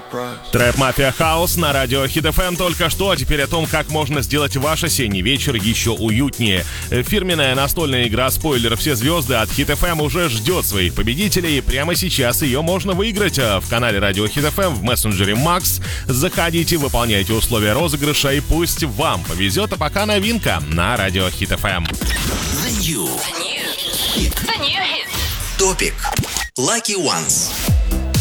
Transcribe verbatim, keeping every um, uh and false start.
Трэп Мафия Хаус на радио Хит эф эм только что, а теперь о том, как можно сделать ваш осенний вечер еще уютнее. Фирменная настольная игра «Спойлер. Все звезды» от Хит эф эм уже ждет своих победителей. Прямо сейчас ее можно выиграть в канале радио Хит эф эм в мессенджере Макс. Заходите, выполняйте условия розыгрыша и пусть вам повезет. А пока новинка на радио Хит эф эм. The new. The new. Hit. The new hit. Топик. Lucky Ones.